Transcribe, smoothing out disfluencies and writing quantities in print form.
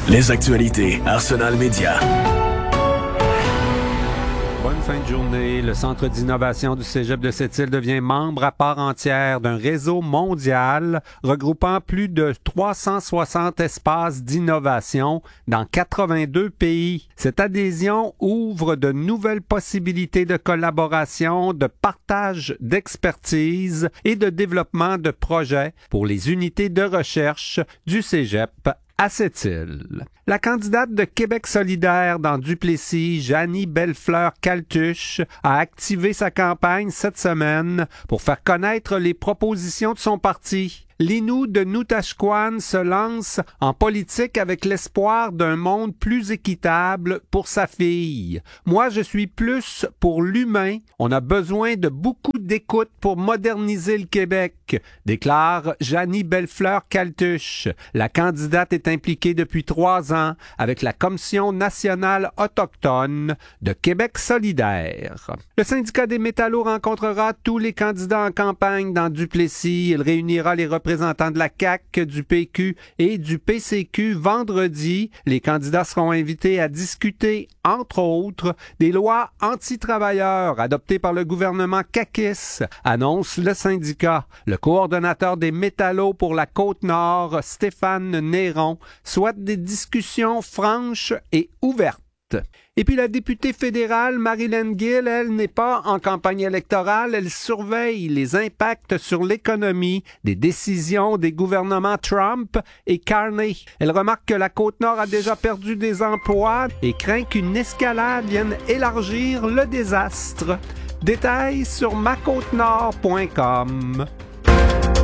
Les actualités Arsenal Média. Bonne fin de journée. Le Centre d'innovation du Cégep de Sept-Îles devient membre à part entière d'un réseau mondial regroupant plus de 360 espaces d'innovation dans 82 pays. Cette adhésion ouvre de nouvelles possibilités de collaboration, de partage d'expertise et de développement de projets pour les unités de recherche du Cégep à Sept-Îles. La candidate de Québec solidaire dans Duplessis, Janie Bellefleur-Caltuche, a activé sa campagne cette semaine pour faire connaître les propositions de son parti. L'Innu de Noutashquan se lance en politique avec l'espoir d'un monde plus équitable pour sa fille. Moi, je suis plus pour l'humain. On a besoin de beaucoup d'écoute pour moderniser le Québec, déclare Janie Bellefleur-Caltuche. La candidate est impliquée depuis 3 ans avec la Commission nationale autochtone de Québec solidaire. Le syndicat des métallos rencontrera tous les candidats en campagne dans Duplessis. Il réunira les représentants de la CAQ, du PQ et du PCQ vendredi. Les candidats seront invités à discuter, entre autres, des lois anti-travailleurs adoptées par le gouvernement caquiste, annonce le syndicat. Le coordonnateur des métallos pour la Côte-Nord, Stéphane Néron, souhaite des discussions franches et ouvertes. Et puis la députée fédérale Marilyn Gill, elle n'est pas en campagne électorale, elle surveille les impacts sur l'économie des décisions des gouvernements Trump et Carney. Elle remarque que la Côte-Nord a déjà perdu des emplois et craint qu'une escalade vienne élargir le désastre. Détails sur macôtenord.com.